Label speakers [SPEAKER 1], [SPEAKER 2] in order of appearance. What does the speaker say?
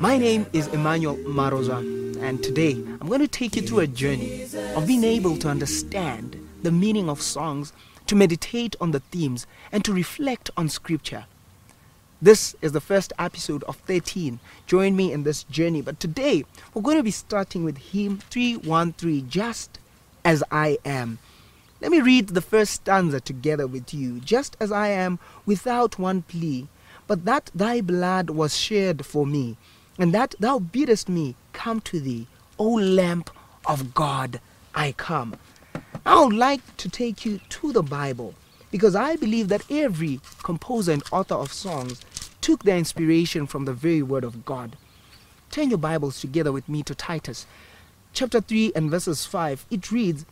[SPEAKER 1] My name is Emmanuel Maroza, and today I'm going to take you through a journey of being able to understand the meaning of songs, to meditate on the themes, and to reflect on scripture. This is the first episode of 13. Join me in this journey, but today we're going to be starting with hymn 313, Just As I Am. Let me read the first stanza together with you. Just as I am, without one plea, but that thy blood was shed for me, and that thou biddest me come to thee, O Lamb of God, I come. I would like to take you to the Bible, because I believe that every composer and author of songs took their inspiration from the very word of God. Turn your Bibles together with me to Titus chapter 3 and verses 5. It reads,